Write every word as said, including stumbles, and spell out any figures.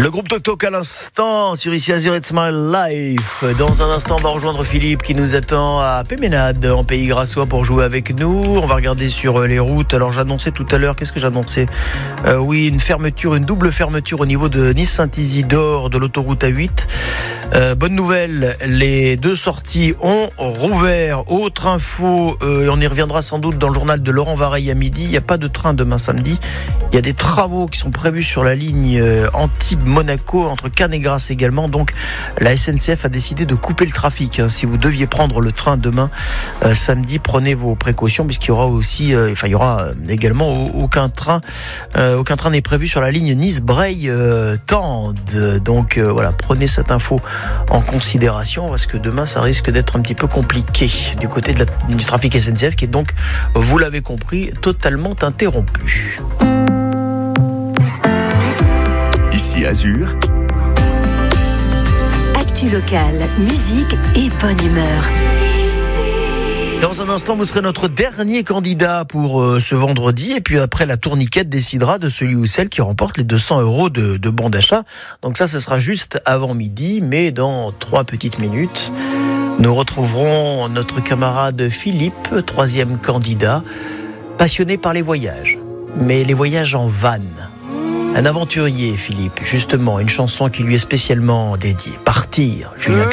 Le groupe Toc Toc à l'instant sur ici Azure It's My Life. Dans un instant, on va rejoindre Philippe qui nous attend à Péménade en Pays Grassois pour jouer avec nous. On va regarder sur les routes. Alors j'annonçais tout à l'heure, qu'est-ce que j'annonçais euh, Oui, une fermeture, une double fermeture au niveau de Nice-Saint-Isidore de l'autoroute A huit. Euh, bonne nouvelle, les deux sorties ont rouvert. Autre info, euh, on y reviendra sans doute dans le journal de Laurent Vareille à midi. Il n'y a pas de train demain samedi. Il y a des travaux qui sont prévus sur la ligne euh, Antibes-Monaco, entre Cannes et Grasse également. Donc la S N C F a décidé de couper le trafic. Hein. Si vous deviez prendre le train demain euh, samedi, prenez vos précautions puisqu'il y aura aussi, euh, enfin il y aura également aucun train, euh, aucun train n'est prévu sur la ligne Nice-Breil-Tende. Euh, Donc euh, voilà, prenez cette info en considération parce que demain ça risque d'être un petit peu compliqué du côté de la, du trafic S N C F qui est donc, vous l'avez compris, totalement interrompu. Ici Azur. Actu locale, musique et bonne humeur. Dans un instant, vous serez notre dernier candidat pour euh, ce vendredi. Et puis après, la tourniquette décidera de celui ou celle qui remporte les deux cents euros de, de bon d'achat. Donc ça, ce sera juste avant midi. Mais dans trois petites minutes, nous retrouverons notre camarade Philippe, troisième candidat, passionné par les voyages. Mais les voyages en van. Un aventurier, Philippe. Justement, une chanson qui lui est spécialement dédiée. Partir, Julien Clerc.